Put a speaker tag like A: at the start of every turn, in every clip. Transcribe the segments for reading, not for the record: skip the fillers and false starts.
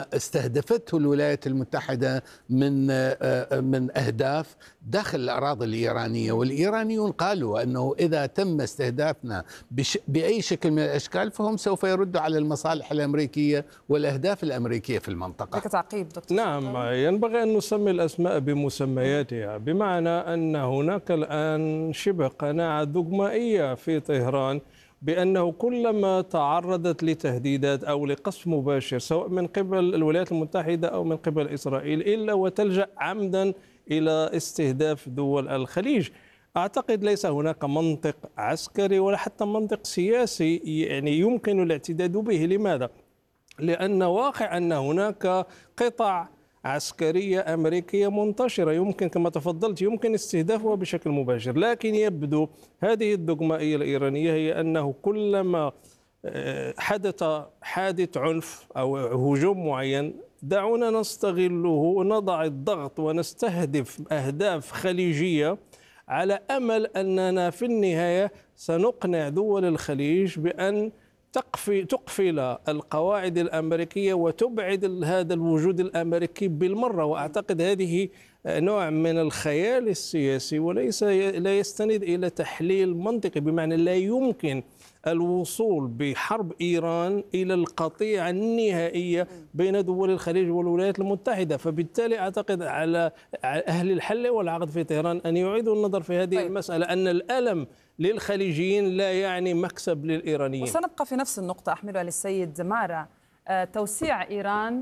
A: استهدفته الولايات المتحدة من أهداف داخل الأراضي الإيرانية، والإيرانيون قالوا أنه إذا تم استهدافنا بأي شكل من الأشكال فهم سوف يردوا على المصالح الأمريكية والأهداف الأمريكية في المنطقة.
B: لك تعقيب دكتور؟
C: نعم، ينبغي أن نسمي الأسماء بمسمياتها، بمعنى أن هناك الآن شبه قناعة دوغمائية في طهران بأنه كلما تعرضت لتهديدات أو لقصف مباشر سواء من قبل الولايات المتحدة أو من قبل إسرائيل إلا وتلجأ عمدا إلى استهداف دول الخليج. أعتقد ليس هناك منطق عسكري ولا حتى منطق سياسي يعني يمكن الاعتداد به. لماذا؟ لأن واقع أن هناك قطع عسكرية أمريكية منتشرة يمكن كما تفضلت يمكن استهدافها بشكل مباشر، لكن يبدو هذه الدogmaئية الإيرانية هي أنه كلما حدث حادث عنف أو هجوم معين دعونا نستغله ونضع الضغط ونستهدف أهداف خليجية على أمل أننا في النهاية سنقنع دول الخليج بأن تقفل القواعد الأمريكية وتبعد هذا الوجود الأمريكي بالمرة. وأعتقد هذه نوع من الخيال السياسي وليس لا يستند إلى تحليل منطقي، بمعنى لا يمكن الوصول بحرب إيران إلى القطيعة النهائية بين دول الخليج والولايات المتحدة. فبالتالي أعتقد على أهل الحل والعقد في طهران أن يعيدوا النظر في هذه المسألة، أن الألم للخليجيين لا يعني مكسب للإيرانيين.
B: وسنبقى في نفس النقطة أحملها للسيد مارا. توسيع إيران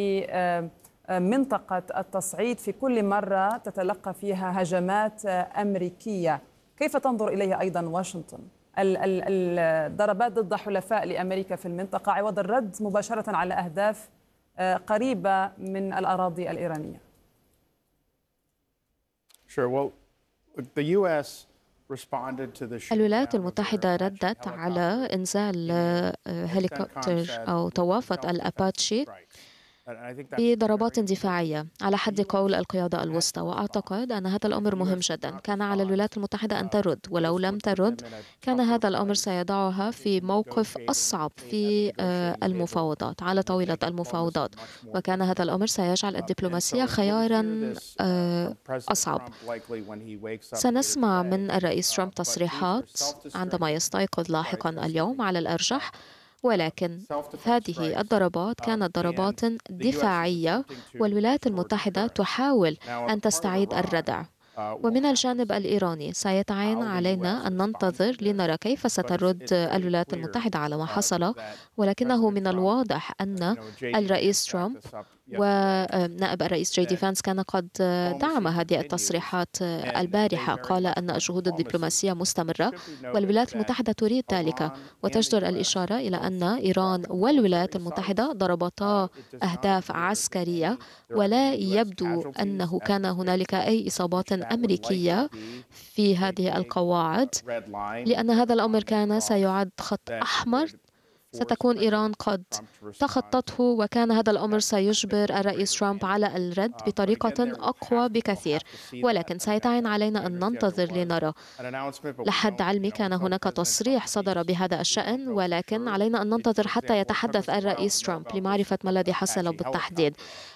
B: لمنطقة التصعيد في كل مرة تتلقى فيها هجمات أمريكية، كيف تنظر إليها أيضا واشنطن؟ الضربات ضد حلفاء لأمريكا في المنطقة عوض الرد مباشرة على أهداف قريبة من الأراضي الإيرانية.
D: الولايات المتحدة ردت على إنزال هليكوبتر أو طوافة الأباتشي بضربات دفاعية على حد قول القيادة الوسطى، وأعتقد أن هذا الأمر مهم جدا. كان على الولايات المتحدة أن ترد، ولو لم ترد كان هذا الأمر سيضعها في موقف أصعب في المفاوضات على طاولة المفاوضات، وكان هذا الأمر سيجعل الدبلوماسية خيارا أصعب. سنسمع من الرئيس ترامب تصريحات عندما يستيقظ لاحقا اليوم على الأرجح، ولكن هذه الضربات كانت ضربات دفاعية والولايات المتحدة تحاول أن تستعيد الردع. ومن الجانب الإيراني سيتعين علينا أن ننتظر لنرى كيف سترد الولايات المتحدة على ما حصل، ولكنه من الواضح أن الرئيس ترامب ونائب الرئيس جي دي فانس كان قد دعم هذه التصريحات البارحة. قال أن الجهود الدبلوماسية مستمرة والولايات المتحدة تريد ذلك، وتجدر الإشارة إلى أن إيران والولايات المتحدة ضربتا أهداف عسكرية، ولا يبدو أنه كان هنالك أي إصابات أمريكية في هذه القواعد، لأن هذا الأمر كان سيعد خط أحمر ستكون إيران قد تخطته، وكان هذا الأمر سيجبر الرئيس ترامب على الرد بطريقة أقوى بكثير. ولكن سيتعين علينا أن ننتظر لنرى. لحد علمي كان هناك تصريح صدر بهذا الشأن، ولكن علينا أن ننتظر حتى يتحدث الرئيس ترامب لمعرفة ما الذي حصل بالتحديد.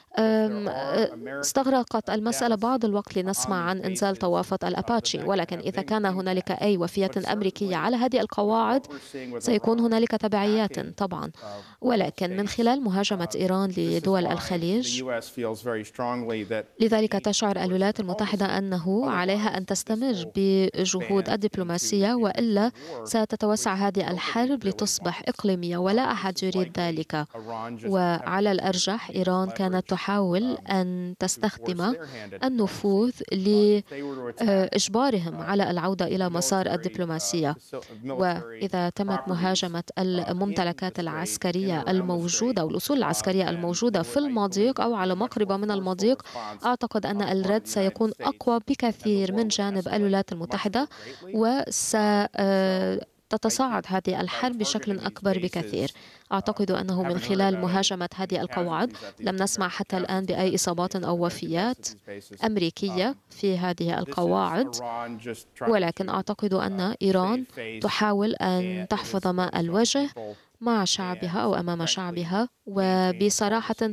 D: استغرقت المسألة بعض الوقت لنسمع عن إنزال طوافة الأباتشي، ولكن إذا كان هنالك أي وفية أمريكية على هذه القواعد سيكون هنالك تبعيات طبعا. ولكن من خلال مهاجمة إيران لدول الخليج، لذلك تشعر الولايات المتحدة أنه عليها أن تستمر بجهود الدبلوماسية، وإلا ستتوسع هذه الحرب لتصبح إقليمية ولا أحد يريد ذلك. وعلى الأرجح إيران كانت تحاول أن تستخدم النفوذ لإجبارهم على العودة إلى مسار الدبلوماسية. وإذا تمت مهاجمة الممتلكات العسكرية الموجودة والأصول العسكرية الموجودة في المضيق أو على مقربة من المضيق، أعتقد أن الرد سيكون أقوى بكثير من جانب الولايات المتحدة، تتصاعد هذه الحرب بشكل أكبر بكثير. أعتقد أنه من خلال مهاجمة هذه القواعد لم نسمع حتى الآن بأي إصابات أو وفيات أمريكية في هذه القواعد، ولكن أعتقد أن إيران تحاول أن تحفظ ماء الوجه مع شعبها أو أمام شعبها، وبصراحة